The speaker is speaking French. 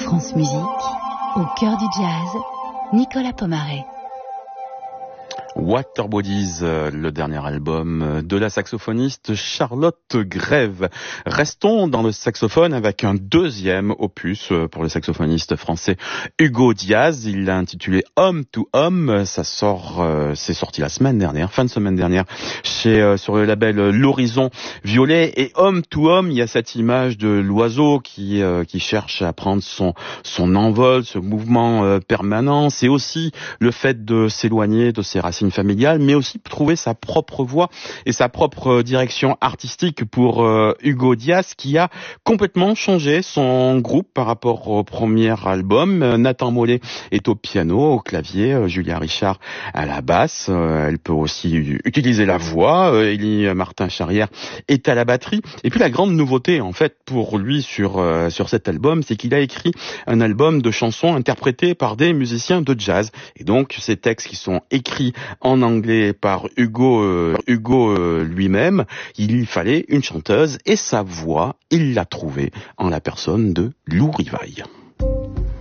France Musique, au cœur du jazz, Nicolas Pomaré. Waterbodies, le dernier album de la saxophoniste Charlotte Grève. Restons dans le saxophone avec un deuxième opus pour le saxophoniste français Hugo Díaz. Il l'a intitulé Homme to Homme. Ça sort, c'est sorti la semaine dernière, fin de semaine dernière, sur le label L'Horizon Violet. Et Homme to Homme, il y a cette image de l'oiseau qui cherche à prendre son envol, ce mouvement permanent. C'est aussi le fait de s'éloigner de ses racines familiale, mais aussi trouver sa propre voix et sa propre direction artistique pour Hugo Díaz, qui a complètement changé son groupe par rapport au premier album. Nathan Mollet est au piano, au clavier, Julia Richard à la basse. Elle peut aussi utiliser la voix. Élie Martin-Charrière est à la batterie. Et puis la grande nouveauté, en fait, pour lui sur cet album, c'est qu'il a écrit un album de chansons interprétées par des musiciens de jazz. Et donc, ces textes qui sont écrits en anglais par Hugo lui-même, il lui fallait une chanteuse et sa voix, il l'a trouvée en la personne de Lou Rivaille.